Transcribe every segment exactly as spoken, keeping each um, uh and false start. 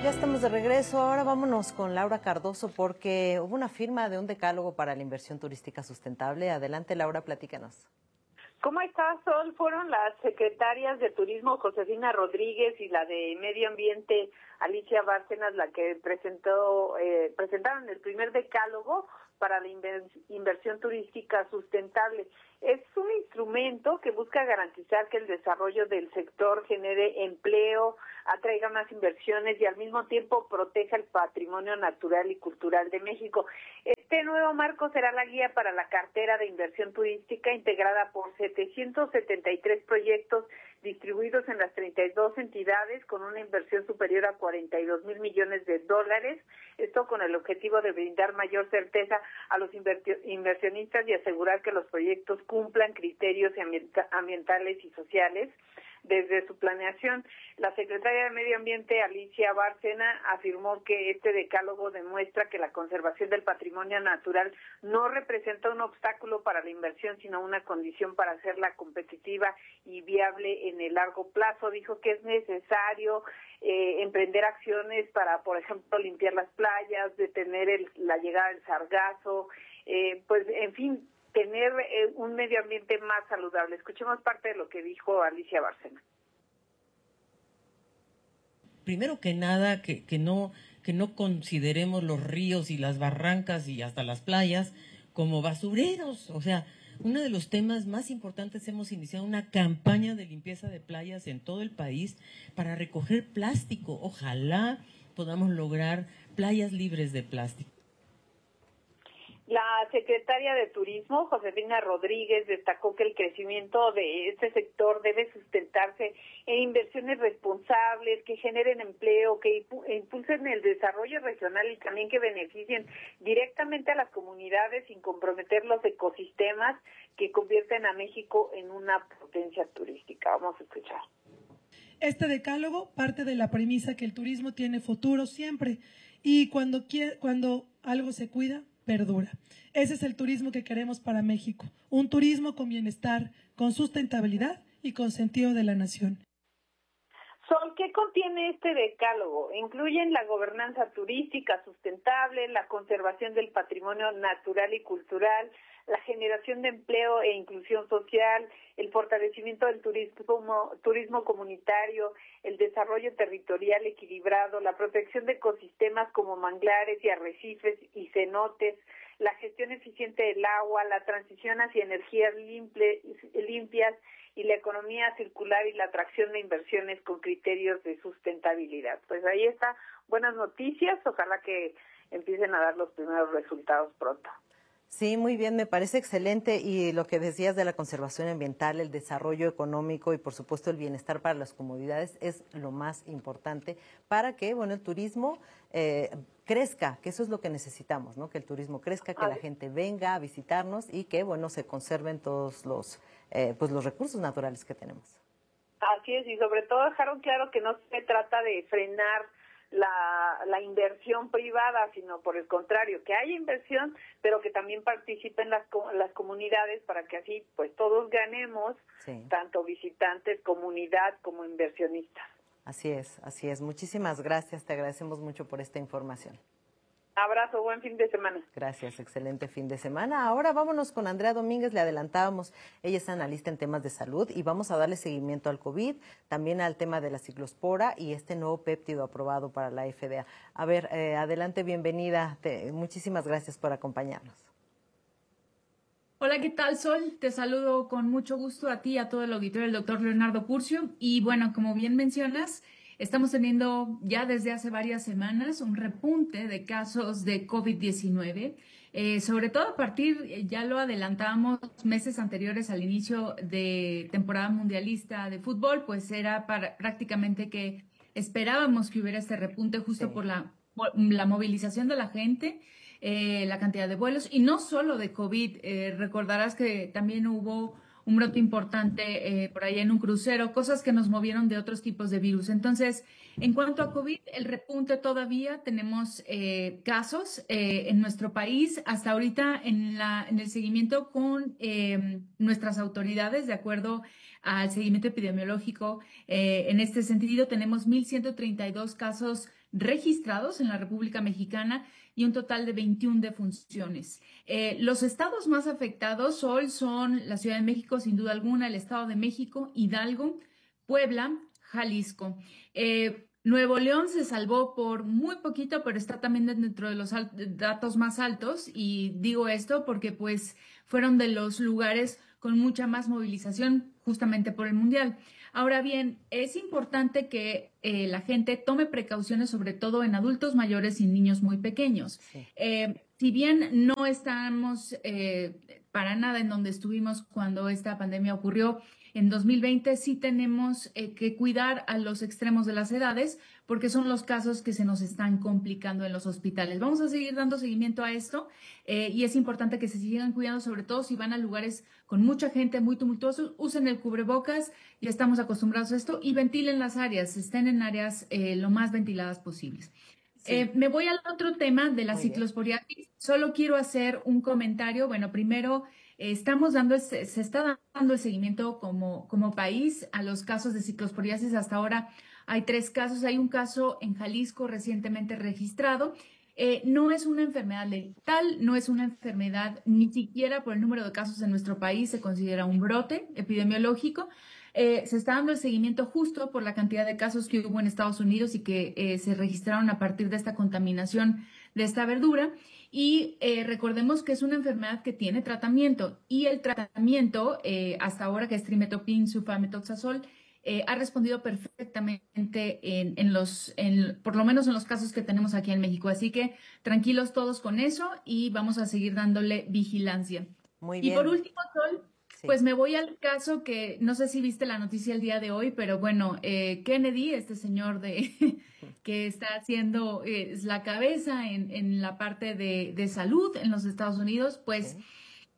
Ya estamos de regreso. Ahora vámonos con Laura Cardoso porque hubo una firma de un decálogo para la inversión turística sustentable. Adelante, Laura, platícanos. ¿Cómo estás, Sol? Fueron las secretarias de Turismo, Josefina Rodríguez, y la de Medio Ambiente, Alicia Bárcenas, la que presentó eh, presentaron el primer decálogo para la inversión turística sustentable. Es un instrumento que busca garantizar que el desarrollo del sector genere empleo, atraiga más inversiones y al mismo tiempo proteja el patrimonio natural y cultural de México. Este nuevo marco será la guía para la cartera de inversión turística integrada por setecientos setenta y tres proyectos distribuidos en las treinta y dos entidades con una inversión superior a cuarenta y dos mil millones de dólares. Esto con el objetivo de brindar mayor certeza a los inversionistas y asegurar que los proyectos cumplan criterios ambientales y sociales. Desde su planeación, la secretaria de Medio Ambiente, Alicia Bárcena, afirmó que este decálogo demuestra que la conservación del patrimonio natural no representa un obstáculo para la inversión, sino una condición para hacerla competitiva y viable en el largo plazo. Dijo que es necesario eh, emprender acciones para, por ejemplo, limpiar las playas, detener el, la llegada del sargazo, eh, pues, en fin, tener eh, un medio ambiente más saludable. Escuchemos parte de lo que dijo Alicia Bárcena. Primero que nada, que, que no que no consideremos los ríos y las barrancas y hasta las playas como basureros. O sea, uno de los temas más importantes, hemos iniciado una campaña de limpieza de playas en todo el país para recoger plástico. Ojalá podamos lograr playas libres de plástico. La secretaria de Turismo, Josefina Rodríguez, destacó que el crecimiento de este sector debe sustentarse en inversiones responsables, que generen empleo, que impulsen el desarrollo regional y también que beneficien directamente a las comunidades sin comprometer los ecosistemas que convierten a México en una potencia turística. Vamos a escuchar. Este decálogo parte de la premisa que el turismo tiene futuro siempre y cuando, quiere, cuando algo se cuida, perdura. Ese es el turismo que queremos para México, un turismo con bienestar, con sustentabilidad y con sentido de la nación. Sol, ¿qué contiene este decálogo? Incluyen la gobernanza turística sustentable, la conservación del patrimonio natural y cultural, la generación de empleo e inclusión social, el fortalecimiento del turismo, turismo comunitario, el desarrollo territorial equilibrado, la protección de ecosistemas como manglares y arrecifes y cenotes, la gestión eficiente del agua, la transición hacia energías limpias y la economía circular y la atracción de inversiones con criterios de sustentabilidad. Pues ahí está, buenas noticias, ojalá que empiecen a dar los primeros resultados pronto. Sí, muy bien, me parece excelente y lo que decías de la conservación ambiental, el desarrollo económico y por supuesto el bienestar para las comunidades es lo más importante para que, bueno, el turismo eh, crezca, que eso es lo que necesitamos, ¿no? Que el turismo crezca, que la gente venga a visitarnos y que, bueno, se conserven todos los, eh, pues los recursos naturales que tenemos. Así es, y sobre todo dejaron claro que no se trata de frenar la, la inversión privada, sino por el contrario, que haya inversión, pero que también participen las, las comunidades para que así pues todos ganemos, sí, tanto visitantes, comunidad como inversionistas. Así es, así es. Muchísimas gracias, te agradecemos mucho por esta información. Abrazo, buen fin de semana. Gracias, excelente fin de semana. Ahora vámonos con Andrea Domínguez, le adelantábamos, ella es analista en temas de salud y vamos a darle seguimiento al COVID, también al tema de la ciclospora y este nuevo péptido aprobado para la F D A. A ver, eh, adelante, bienvenida, te, muchísimas gracias por acompañarnos. Hola, ¿qué tal, Sol? Te saludo con mucho gusto a ti y a todo el auditorio del doctor Leonardo Curcio. Y bueno, como bien mencionas, estamos teniendo ya desde hace varias semanas un repunte de casos de COVID diecinueve, eh, sobre todo a partir, ya lo adelantábamos meses anteriores al inicio de temporada mundialista de fútbol, pues era para, prácticamente que esperábamos que hubiera este repunte justo sí. por la, por la movilización de la gente, eh, la cantidad de vuelos y no solo de COVID, eh, recordarás que también hubo un brote importante eh, por allá en un crucero, cosas que nos movieron de otros tipos de virus. Entonces, en cuanto a COVID, el repunte todavía tenemos eh, casos eh, en nuestro país, hasta ahorita en, la, en el seguimiento con eh, nuestras autoridades, de acuerdo al seguimiento epidemiológico. Eh, en este sentido, tenemos mil ciento treinta y dos casos registrados en la República Mexicana y un total de veintiuna defunciones. Eh, los estados más afectados hoy son la Ciudad de México, sin duda alguna, el Estado de México, Hidalgo, Puebla, Jalisco. Eh, Nuevo León se salvó por muy poquito, pero está también dentro de los datos más altos, y digo esto porque pues fueron de los lugares con mucha más movilización justamente por el Mundial. Ahora bien, es importante que eh, la gente tome precauciones, sobre todo en adultos mayores y niños muy pequeños. Sí. Eh, si bien no estamos eh, para nada en donde estuvimos cuando esta pandemia ocurrió, en dos mil veinte sí tenemos eh, que cuidar a los extremos de las edades, porque son los casos que se nos están complicando en los hospitales. Vamos a seguir dando seguimiento a esto eh, y es importante que se sigan cuidando, sobre todo si van a lugares con mucha gente, muy tumultuosos. Usen el cubrebocas, ya estamos acostumbrados a esto, y ventilen las áreas, estén en áreas eh, lo más ventiladas posibles. Sí. Eh, me voy al otro tema de la Muy ciclosporiasis. Bien. Solo quiero hacer un comentario. Bueno, primero, eh, estamos dando, se, se está dando el seguimiento como, como país a los casos de ciclosporiasis. Hasta ahora hay tres casos. Hay un caso en Jalisco recientemente registrado. Eh, no es una enfermedad letal, no es una enfermedad, ni siquiera por el número de casos en nuestro país se considera un brote epidemiológico. Eh, se está dando el seguimiento justo por la cantidad de casos que hubo en Estados Unidos y que eh, se registraron a partir de esta contaminación de esta verdura. Y eh, recordemos que es una enfermedad que tiene tratamiento, y el tratamiento eh, hasta ahora, que es trimetoprim, sulfamethoxazol, eh, ha respondido perfectamente en, en los, en, por lo menos en los casos que tenemos aquí en México. Así que tranquilos todos con eso y vamos a seguir dándole vigilancia. Muy bien. Y por último, Sol, Sí. Pues me voy al caso que, no sé si viste la noticia el día de hoy, pero bueno, eh, Kennedy, este señor de que está haciendo eh, la cabeza en, en la parte de, de salud en los Estados Unidos, pues sí.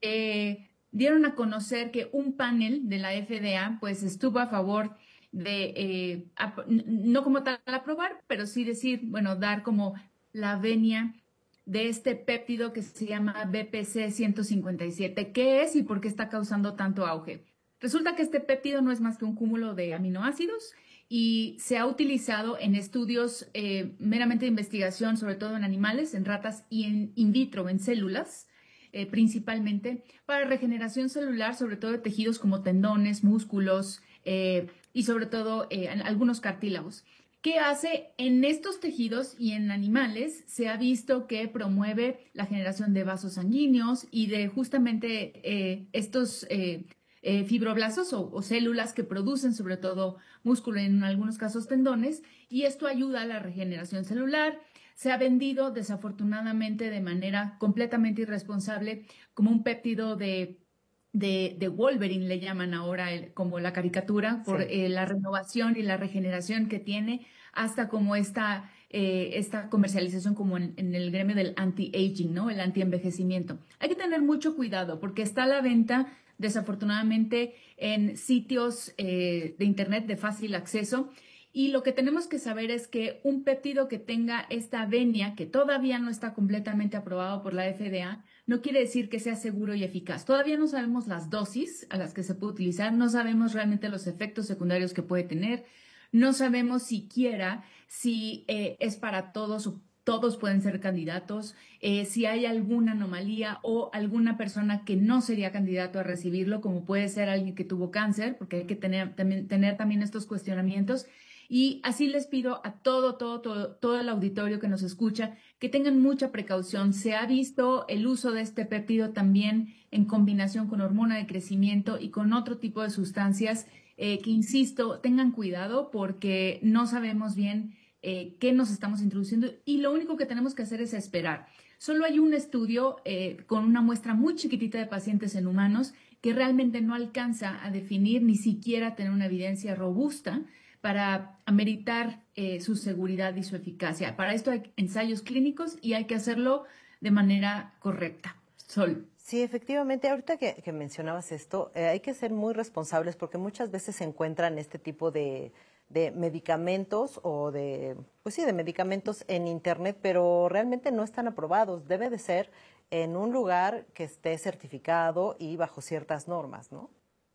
eh, dieron a conocer que un panel de la F D A pues estuvo a favor de, eh, ap- no como tal aprobar, pero sí decir, bueno, dar como la venia de este péptido que se llama B P C ciento cincuenta y siete. ¿Qué es y por qué está causando tanto auge? Resulta que este péptido no es más que un cúmulo de aminoácidos y se ha utilizado en estudios eh, meramente de investigación, sobre todo en animales, en ratas y en in vitro, en células, eh, principalmente, para regeneración celular, sobre todo de tejidos como tendones, músculos eh, y sobre todo eh, algunos cartílagos. ¿Qué hace? En estos tejidos y en animales se ha visto que promueve la generación de vasos sanguíneos y de justamente eh, estos eh, eh, fibroblastos o, o células que producen sobre todo músculo, en algunos casos tendones, y esto ayuda a la regeneración celular. Se ha vendido desafortunadamente de manera completamente irresponsable como un péptido de De, de Wolverine, le llaman ahora el, como la caricatura, por sí. eh, la renovación y la regeneración que tiene, hasta como esta, eh, esta comercialización como en, en el gremio del anti-aging, ¿no? El anti-envejecimiento. Hay que tener mucho cuidado porque está a la venta, desafortunadamente, en sitios eh, de internet de fácil acceso. Y lo que tenemos que saber es que un péptido que tenga esta venia, que todavía no está completamente aprobado por la F D A, no quiere decir que sea seguro y eficaz. Todavía no sabemos las dosis a las que se puede utilizar, no sabemos realmente los efectos secundarios que puede tener, no sabemos siquiera si eh, es para todos o todos pueden ser candidatos, eh, si hay alguna anomalía o alguna persona que no sería candidato a recibirlo, como puede ser alguien que tuvo cáncer, porque hay que tener también, tener también estos cuestionamientos. Y así les pido a todo, todo, todo, todo el auditorio que nos escucha que tengan mucha precaución. Se ha visto el uso de este péptido también en combinación con hormona de crecimiento y con otro tipo de sustancias eh, que, insisto, tengan cuidado porque no sabemos bien eh, qué nos estamos introduciendo y lo único que tenemos que hacer es esperar. Solo hay un estudio eh, con una muestra muy chiquitita de pacientes en humanos que realmente no alcanza a definir ni siquiera tener una evidencia robusta para ameritar eh, su seguridad y su eficacia. Para esto hay ensayos clínicos y hay que hacerlo de manera correcta. Sol. Sí, efectivamente, ahorita que, que mencionabas esto, eh, hay que ser muy responsables porque muchas veces se encuentran este tipo de, de medicamentos o de, pues sí, de medicamentos en internet, pero realmente no están aprobados. Debe de ser en un lugar que esté certificado y bajo ciertas normas, ¿no?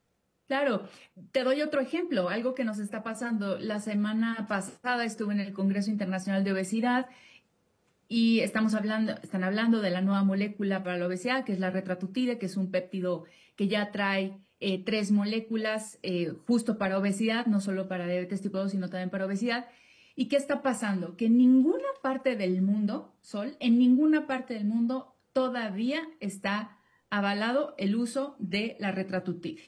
Claro, te doy otro ejemplo, algo que nos está pasando. La semana pasada estuve en el Congreso Internacional de Obesidad y estamos hablando, están hablando de la nueva molécula para la obesidad, que es la retratutide, que es un péptido que ya trae eh, tres moléculas eh, justo para obesidad, no solo para diabetes tipo dos, sino también para obesidad. ¿Y qué está pasando? Que en ninguna parte del mundo, Sol, en ninguna parte del mundo todavía está avalado el uso de la retratutide.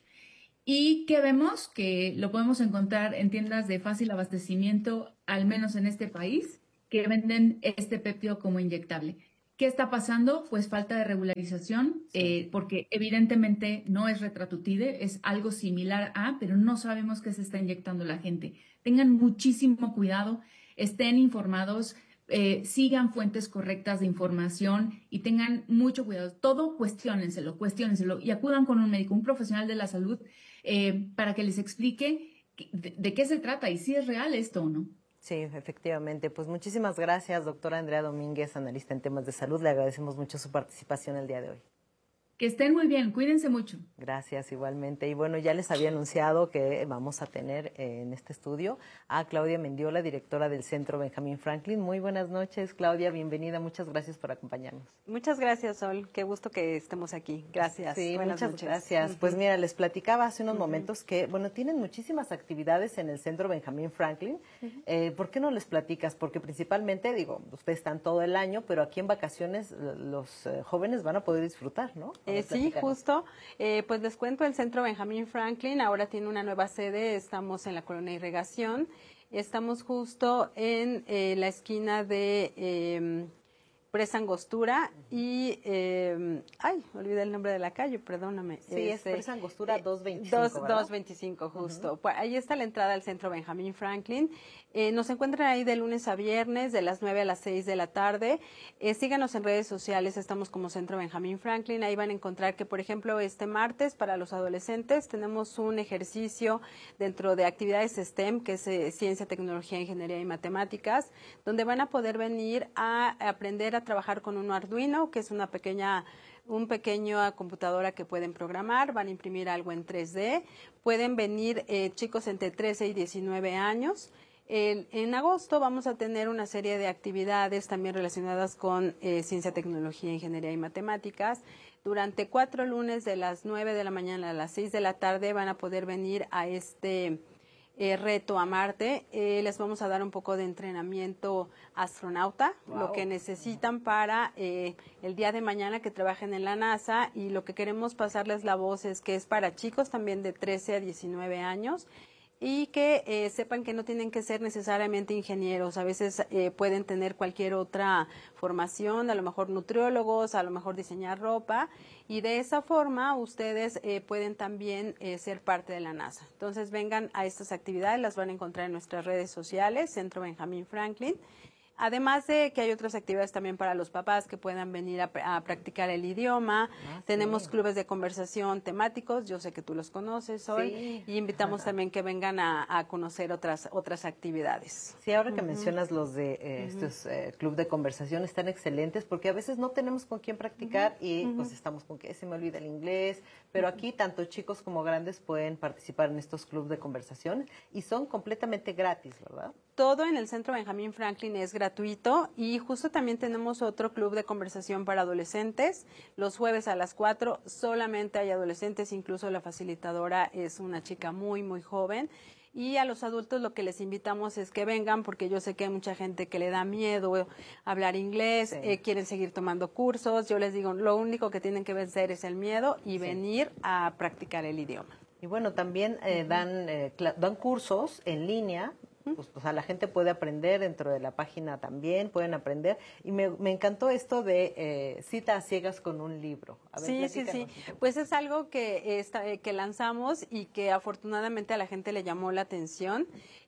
Y que vemos que lo podemos encontrar en tiendas de fácil abastecimiento, al menos en este país, que venden este péptido como inyectable. ¿Qué está pasando? Pues falta de regularización, sí. eh, porque evidentemente no es retratutide, es algo similar a, pero no sabemos qué se está inyectando la gente. Tengan muchísimo cuidado, estén informados, eh, sigan fuentes correctas de información y tengan mucho cuidado. Todo cuestiónenselo, cuestiónenselo y acudan con un médico, un profesional de la salud, eh, para que les explique de, de qué se trata y si es real esto o no. Sí, efectivamente. Pues muchísimas gracias, doctora Andrea Domínguez, analista en temas de salud. Le agradecemos mucho su participación el día de hoy. Que estén muy bien, cuídense mucho. Gracias, igualmente. Y bueno, ya les había anunciado que vamos a tener eh, en este estudio a Claudia Mendiola, directora del Centro Benjamín Franklin. Muy buenas noches, Claudia, bienvenida. Muchas gracias por acompañarnos. Muchas gracias, Sol. Qué gusto que estemos aquí. Gracias. Sí, buenas muchas noches. gracias. Uh-huh. Pues mira, les platicaba hace unos uh-huh. momentos que, bueno, tienen muchísimas actividades en el Centro Benjamín Franklin. Uh-huh. Eh, ¿Por qué no les platicas? Porque principalmente, digo, ustedes están todo el año, pero aquí en vacaciones los eh, jóvenes van a poder disfrutar, ¿no? Eh, sí, justo. Eh, pues les cuento, el Centro Benjamín Franklin ahora tiene una nueva sede. Estamos en la Colonia Irrigación. Estamos justo en eh, la esquina de eh, Presa Angostura y, eh, ay, olvidé el nombre de la calle, perdóname. Sí, este, es Presa Angostura doscientos veinticinco, dos, doscientos veinticinco, justo. Uh-huh. Ahí está la entrada al Centro Benjamín Franklin. Eh, nos encuentran ahí de lunes a viernes, de las nueve a las seis de la tarde. Eh, síganos en redes sociales, estamos como Centro Benjamín Franklin. Ahí van a encontrar que, por ejemplo, este martes para los adolescentes tenemos un ejercicio dentro de actividades STEM, que es eh, Ciencia, Tecnología, Ingeniería y Matemáticas, donde van a poder venir a aprender a trabajar con un Arduino, que es una pequeña un pequeño computadora que pueden programar, van a imprimir algo en tres D, pueden venir eh, chicos entre trece y diecinueve años. El, en agosto vamos a tener una serie de actividades también relacionadas con eh, ciencia, tecnología, ingeniería y matemáticas. Durante cuatro lunes de las nueve de la mañana a las seis de la tarde van a poder venir a este Eh, reto a Marte. Eh, les vamos a dar un poco de entrenamiento astronauta, wow. lo que necesitan para eh, el día de mañana que trabajen en la NASA, y lo que queremos pasarles la voz es que es para chicos también de trece a diecinueve años y que eh, sepan que no tienen que ser necesariamente ingenieros, a veces eh, pueden tener cualquier otra formación, a lo mejor nutriólogos, a lo mejor diseñar ropa, y de esa forma ustedes eh, pueden también eh, ser parte de la NASA. Entonces vengan a estas actividades, las van a encontrar en nuestras redes sociales, Centro Benjamín Franklin. Además de que hay otras actividades también para los papás que puedan venir a, a practicar el idioma. Ah, Tenemos sí. clubes de conversación temáticos, yo sé que tú los conoces hoy, sí. y invitamos Ajá. también que vengan a, a conocer otras otras actividades. Sí, ahora que uh-huh. mencionas los de eh, uh-huh. estos eh, clubes de conversación, están excelentes porque a veces no tenemos con quién practicar uh-huh. y uh-huh. pues estamos con que se me olvida el inglés, pero uh-huh. aquí tanto chicos como grandes pueden participar en estos clubes de conversación y son completamente gratis, ¿verdad? Todo en el Centro Benjamín Franklin es gratuito, y justo también tenemos otro club de conversación para adolescentes. Los jueves a las cuatro solamente hay adolescentes, incluso la facilitadora es una chica muy, muy joven. Y a los adultos lo que les invitamos es que vengan, porque yo sé que hay mucha gente que le da miedo hablar inglés, sí. eh, quieren seguir tomando cursos. Yo les digo, lo único que tienen que vencer es el miedo y sí. venir a practicar el idioma. Y bueno, también eh, uh-huh. dan, eh, dan cursos en línea. Pues, o sea, la gente puede aprender dentro de la página también, pueden aprender. Y me, me encantó esto de eh, cita a ciegas con un libro. A ver, sí, sí, sí. Pues es algo que, está, que lanzamos y que afortunadamente a la gente le llamó la atención.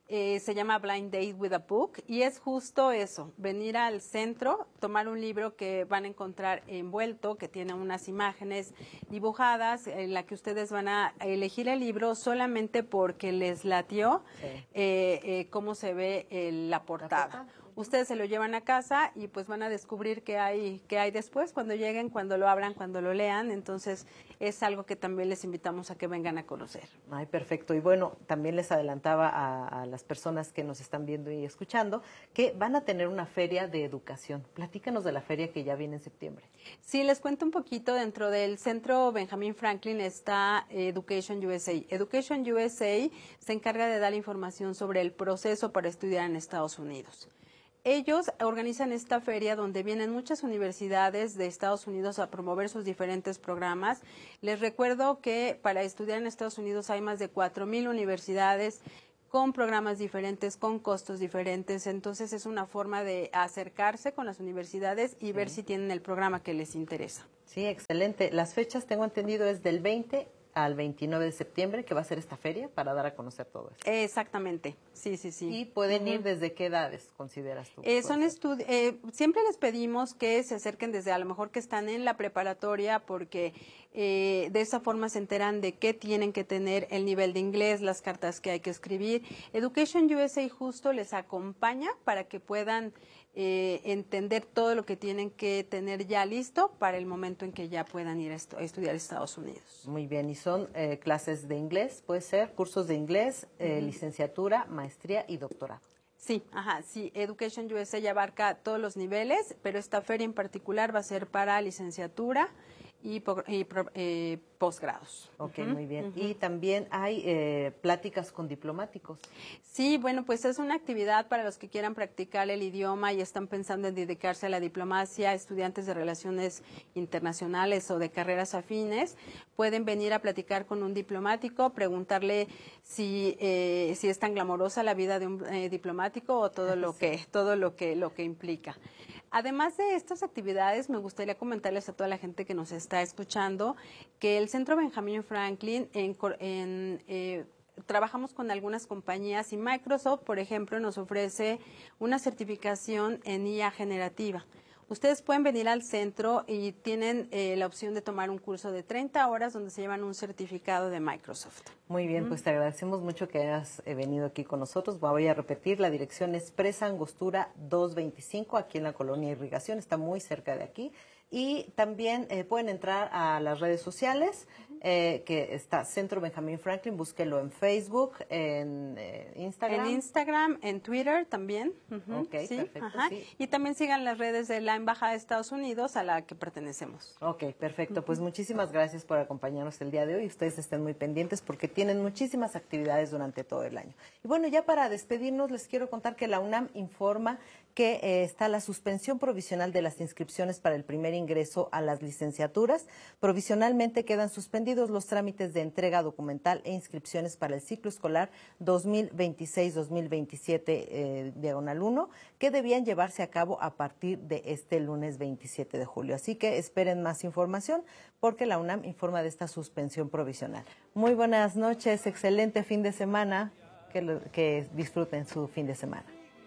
Eh, se llama Blind Date with a Book y es justo eso, venir al centro, tomar un libro que van a encontrar envuelto, que tiene unas imágenes dibujadas, en la que ustedes van a elegir el libro solamente porque les latió sí. eh, eh, cómo se ve eh, la portada. ¿La portada? Ustedes se lo llevan a casa y pues van a descubrir qué hay, qué hay después cuando lleguen, cuando lo abran, cuando lo lean. Entonces es algo que también les invitamos a que vengan a conocer. Ay, perfecto. Y bueno, también les adelantaba a, a las personas que nos están viendo y escuchando que van a tener una feria de educación. Platícanos de la feria que ya viene en septiembre. Sí, les cuento un poquito. Dentro del Centro Benjamin Franklin está Education U S A. Education U S A se encarga de dar información sobre el proceso para estudiar en Estados Unidos. Ellos organizan esta feria donde vienen muchas universidades de Estados Unidos a promover sus diferentes programas. Les recuerdo que para estudiar en Estados Unidos hay más de cuatro mil universidades con programas diferentes, con costos diferentes. Entonces es una forma de acercarse con las universidades y sí. ver si tienen el programa que les interesa. Sí, excelente. Las fechas, tengo entendido, es del veinte al veintinueve de septiembre, que va a ser esta feria para dar a conocer todo esto. Exactamente, sí, sí, sí. ¿Y pueden uh-huh. ir desde qué edades, consideras tú? Eh, son estudi- eh, siempre les pedimos que se acerquen desde a lo mejor que están en la preparatoria, porque eh, de esa forma se enteran de qué tienen que tener, el nivel de inglés, las cartas que hay que escribir. Education U S A justo les acompaña para que puedan Eh, entender todo lo que tienen que tener ya listo para el momento en que ya puedan ir a, estu- a estudiar a Estados Unidos. Muy bien, y son eh, clases de inglés, puede ser, cursos de inglés, eh, uh-huh. licenciatura, maestría y doctorado. Sí, ajá, sí, Education U S A ya abarca todos los niveles, pero esta feria en particular va a ser para licenciatura y, y eh, posgrados. Ok, uh-huh, muy bien. Uh-huh. Y también hay eh, pláticas con diplomáticos. Sí, bueno, pues es una actividad para los que quieran practicar el idioma y están pensando en dedicarse a la diplomacia, estudiantes de relaciones internacionales o de carreras afines. Pueden venir a platicar con un diplomático, preguntarle si, eh, si es tan glamorosa la vida de un eh, diplomático o todo lo que, todo lo que, lo que implica. Además de estas actividades, me gustaría comentarles a toda la gente que nos está escuchando que el Centro Benjamin Franklin, en, en, eh, trabajamos con algunas compañías y Microsoft, por ejemplo, nos ofrece una certificación en I A generativa. Ustedes pueden venir al centro y tienen eh, la opción de tomar un curso de treinta horas donde se llevan un certificado de Microsoft. Muy bien, pues te agradecemos mucho que hayas eh, venido aquí con nosotros. Voy a repetir, la dirección es Presa Angostura doscientos veinticinco, aquí en la colonia Irrigación, está muy cerca de aquí. Y también eh, pueden entrar a las redes sociales, eh, que está Centro Benjamin Franklin, búsquelo en Facebook, en eh, Instagram. En Instagram, en Twitter también. Uh-huh, ok, sí, perfecto. Sí. Y también sigan las redes de la Embajada de Estados Unidos a la que pertenecemos. Ok, perfecto. Uh-huh. Pues muchísimas gracias por acompañarnos el día de hoy. Ustedes estén muy pendientes porque tienen muchísimas actividades durante todo el año. Y bueno, ya para despedirnos les quiero contar que la UNAM informa que eh, está la suspensión provisional de las inscripciones para el primer ingreso a las licenciaturas. Provisionalmente quedan suspendidos los trámites de entrega documental e inscripciones para el ciclo escolar dos mil veintiséis dos mil veintisiete eh, diagonal uno, que debían llevarse a cabo a partir de este lunes veintisiete de julio. Así que esperen más información porque la UNAM informa de esta suspensión provisional. Muy buenas noches, excelente fin de semana, que, lo, que disfruten su fin de semana.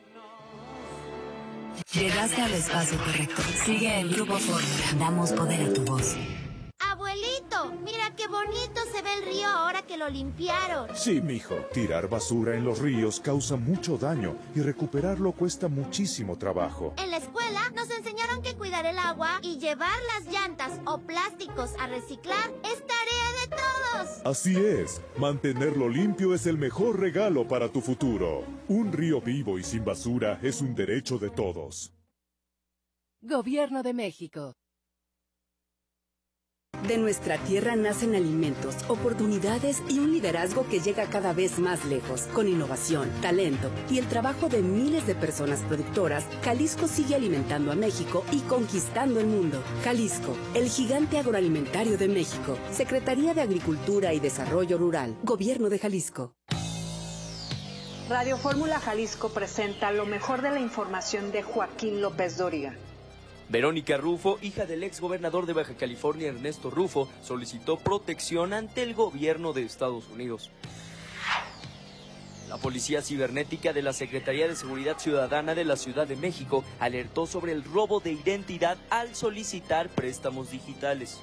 Llegaste al espacio correcto. Sigue el Grupo Fórmula. Damos poder a tu voz. Abuelito, mira qué bonito se ve el río ahora que lo limpiaron. Sí, mijo. Tirar basura en los ríos causa mucho daño y recuperarlo cuesta muchísimo trabajo. En la escuela nos enseñaron que cuidar el agua y llevar las llantas o plásticos a reciclar es tarea de todos. Así es. Mantenerlo limpio es el mejor regalo para tu futuro. Un río vivo y sin basura es un derecho de todos. Gobierno de México. De nuestra tierra nacen alimentos, oportunidades y un liderazgo que llega cada vez más lejos. Con innovación, talento y el trabajo de miles de personas productoras, Jalisco sigue alimentando a México y conquistando el mundo. Jalisco, el gigante agroalimentario de México. Secretaría de Agricultura y Desarrollo Rural. Gobierno de Jalisco. Radio Fórmula Jalisco presenta lo mejor de la información de Joaquín López Dóriga. Verónica Rufo, hija del exgobernador de Baja California Ernesto Rufo, solicitó protección ante el gobierno de Estados Unidos. La Policía Cibernética de la Secretaría de Seguridad Ciudadana de la Ciudad de México alertó sobre el robo de identidad al solicitar préstamos digitales.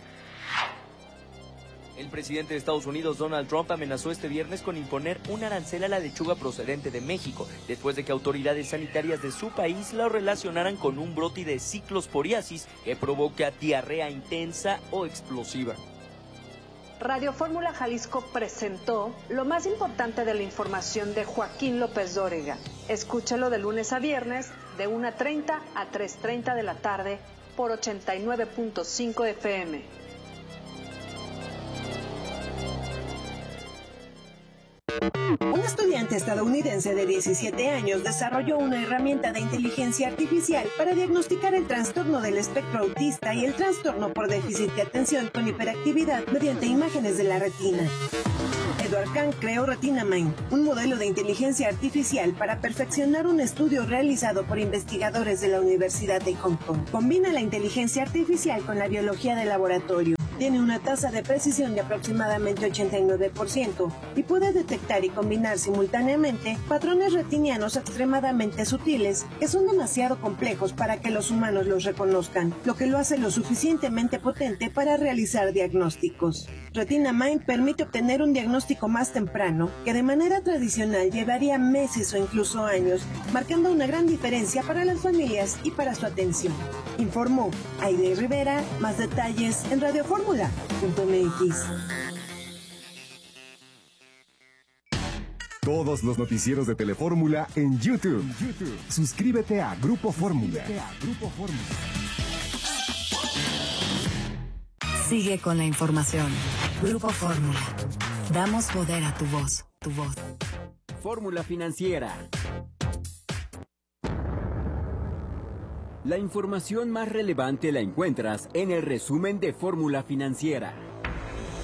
El presidente de Estados Unidos, Donald Trump, amenazó este viernes con imponer un arancel a la lechuga procedente de México, después de que autoridades sanitarias de su país la relacionaran con un brote de ciclosporiasis que provoca diarrea intensa o explosiva. Radio Fórmula Jalisco presentó lo más importante de la información de Joaquín López Dóriga. Escúchalo de lunes a viernes, de una treinta a tres treinta de la tarde, por ochenta y nueve punto cinco F M. Un estudiante estadounidense de diecisiete años desarrolló una herramienta de inteligencia artificial para diagnosticar el trastorno del espectro autista y el trastorno por déficit de atención con hiperactividad mediante imágenes de la retina. Edward Kang creó RetinaMind, un modelo de inteligencia artificial para perfeccionar un estudio realizado por investigadores de la Universidad de Hong Kong. Combina la inteligencia artificial con la biología de laboratorio. Tiene una tasa de precisión de aproximadamente ochenta y nueve por ciento y puede detectar y combinar simultáneamente patrones retinianos extremadamente sutiles que son demasiado complejos para que los humanos los reconozcan, lo que lo hace lo suficientemente potente para realizar diagnósticos. RetinaMind permite obtener un diagnóstico más temprano que de manera tradicional llevaría meses o incluso años, marcando una gran diferencia para las familias y para su atención. Informó Aide Rivera. Más detalles en Radio Fórmula. .mx. Todos los noticieros de Telefórmula en YouTube. YouTube. Suscríbete a Grupo Fórmula. Grupo Fórmula. Sigue con la información. Grupo Fórmula. Damos poder a tu voz. Tu voz. Fórmula Financiera. La información más relevante la encuentras en el resumen de Fórmula Financiera.